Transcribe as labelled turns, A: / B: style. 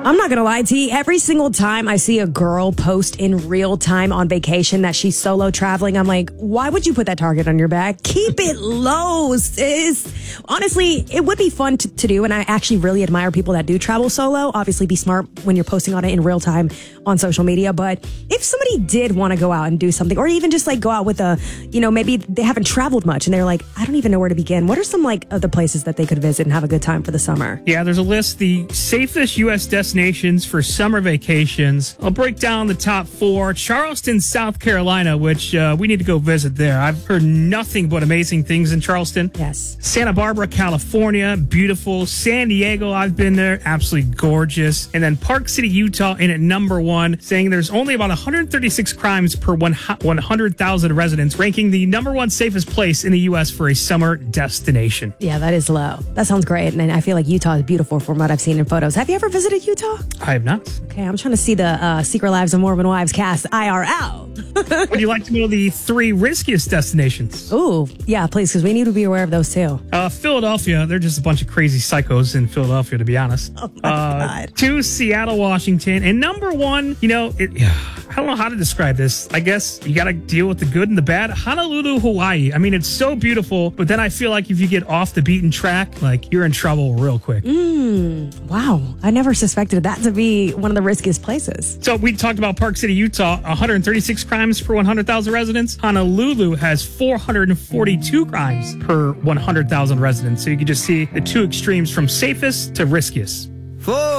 A: I'm not going to lie, T. Every single time I see a girl post in real time on vacation that she's solo traveling, I'm like, why would you put that target on your back? Keep it low, sis. Honestly, it would be fun to do, and I actually really admire people that do travel solo. Obviously, be smart when you're posting on it in real time on social media. But if somebody did want to go out and do something, or even just like go out with maybe they haven't traveled much and they're like, I don't even know where to begin. What are some like other places that they could visit and have a good time for the summer?
B: Yeah, there's a list, the safest U.S. destinations for summer vacations. I'll break down the top 4. Charleston, South Carolina, which we need to go visit there. I've heard nothing but amazing things in Charleston.
A: Yes.
B: Santa Barbara, California, beautiful. San Diego, I've been there, absolutely gorgeous. And then Park City, Utah, in at number 1, saying there's only about 136 crimes per 100,000 residents, ranking the number 1 safest place in the U.S. for a summer destination.
A: Yeah, that is low. That sounds great. And I feel like Utah is beautiful from what I've seen in photos. Have you ever visited Utah?
B: I have not.
A: Okay, I'm trying to see the Secret Lives of Mormon Wives cast IRL.
B: Would you like to know the 3 riskiest destinations?
A: Ooh, yeah, please, because we need to be aware of those too.
B: Philadelphia, they're just a bunch of crazy psychos in Philadelphia, to be honest.
A: Oh my God.
B: 2, Seattle, Washington. And number 1, I don't know how to describe this. I guess you got to deal with the good and the bad. Honolulu, Hawaii. I mean, it's so beautiful, but then I feel like if you get off the beaten track, like you're in trouble real quick.
A: Wow. I never suspected that to be one of the riskiest places.
B: So we talked about Park City, Utah, 136 crimes per 100,000 residents. Honolulu has 442 crimes per 100,000 residents. So you can just see the 2 extremes from safest to riskiest.